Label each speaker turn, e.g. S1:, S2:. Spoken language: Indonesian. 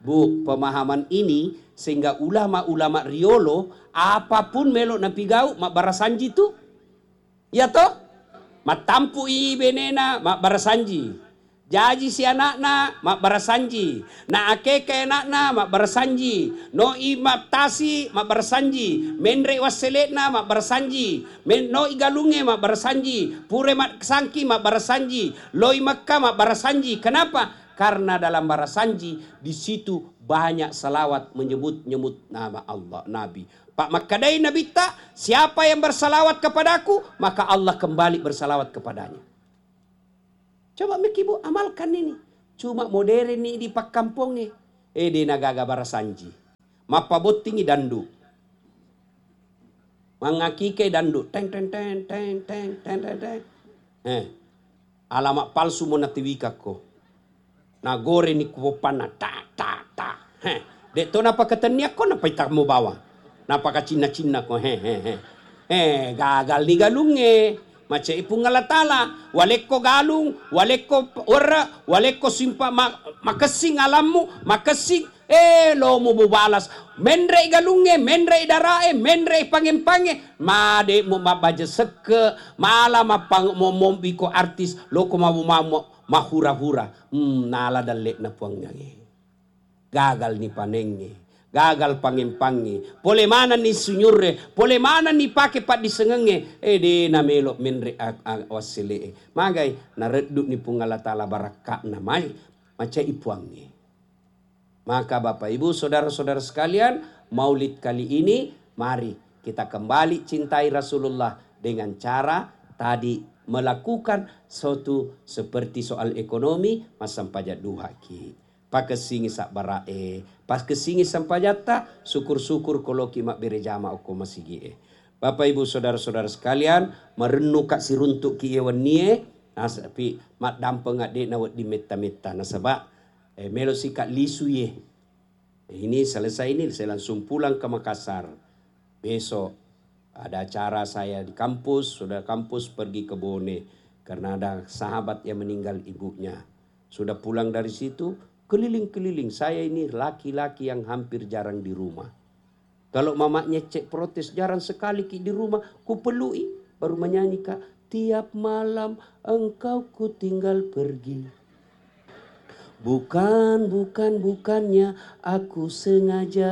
S1: Bu, pemahaman ini sehingga ulama-ulama riolo apapun melok na pigau mak barasanji tu. Ya toh? Matampu i benena mak barasanji. Jaji si anakna mak barasanji. Na akeke anakna mak barasanji. No i maptasi mak barasanji. Menre waseletna mak barasanji. No i galunge mak barasanji. Pure mak sangki mak barasanji. Loi Makkah mak barasanji. Kenapa? Karena dalam barasanji di situ banyak salawat menyebut-nyebut nama Allah, Nabi. Pak Makadai Nabi tak, siapa yang bersalawat kepadaku, maka Allah kembali bersalawat kepadanya. Coba mekibu amalkan ini. Cuma modern ini di pak kampung ni. Di nagaga barasanji. Mapabot tinggi dandu. Mangakike dandu. Teng teng teng teng teng teng teng teng. Alamak palsu mo natiwika ko. Nagore ni kupana ta ta ta. Dek to napa ketenia ko napa itak mo bawa. Napa ka Cina-Cina ko gagal ni galunge. Mace ipung alatala, waleko galung, waleko ora, waleko simpa makesing alammu, makesing lo mo bubalas. Menre galunge, menre darae, menre pange-pange, made mo mabaja seke, mala mapang mo mombiko artis, loko mahura-hura. Nala dalek na puang nyangi. Gagal ni panenge. Gagal pangimpangi. Pole mana ni sunyure. Pole mana ni pake pat disengenge. De na melok menre wasile. Magai na redduk ni pungalatala barakak na mai. Maca ipuangi. Maka Bapak Ibu saudara-saudara sekalian. Maulid kali ini. Mari kita kembali cintai Rasulullah. Dengan cara tadi melakukan suatu seperti soal ekonomi. Masam pajak duhaki. Pakesingi sak barae, pas kesingi sampajata, syukur-syukur kalau kimak berejama oko masigi. Bapak Ibu saudara-saudara sekalian, merenung kak siruntuk ki ewanie, tapi mak dampeng ade nawat di meta-meta nasabak melo sikat lisu ye. Ini selesai ini saya langsung pulang ke Makassar. Besok ada acara saya di kampus, saudara kampus pergi ke Bone karena ada sahabat yang meninggal ibunya. Sudah pulang dari situ keliling-keliling, saya ini laki-laki yang hampir jarang di rumah. Kalau mamanya cek protes, jarang sekali ki di rumah, ku pelui. Baru menyanyi kak, tiap malam engkau ku tinggal pergi. Bukannya aku sengaja.